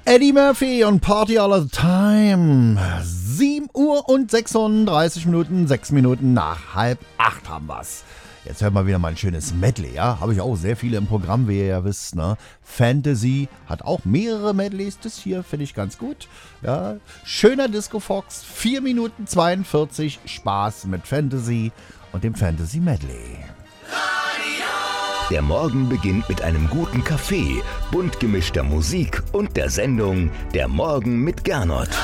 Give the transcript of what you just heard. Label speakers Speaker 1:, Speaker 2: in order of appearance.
Speaker 1: Eddie Murphy und Party All the Time. 7 Uhr und 36 Minuten, 6 Minuten nach 7:30 haben wir's. Jetzt hört mal wieder mal ein schönes Medley, ja? Habe ich auch sehr viele im Programm, wie ihr ja wisst, ne? Fantasy hat auch mehrere Medleys, das hier finde ich ganz gut. Ja? Schöner Disco Fox, 4 Minuten 42, Spaß mit Fantasy und dem Fantasy Medley.
Speaker 2: Der Morgen beginnt mit einem guten Kaffee, bunt gemischter Musik und der Sendung Der Morgen mit Gernot.